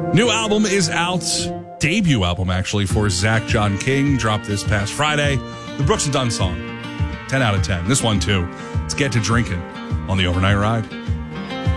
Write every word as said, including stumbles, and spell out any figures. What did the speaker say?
New album is out. Debut album, actually, for Zach John King. Dropped this past Friday. The Brooks and Dunn song. ten out of ten. This one, too. Let's get to drinking on the Overnight Ride.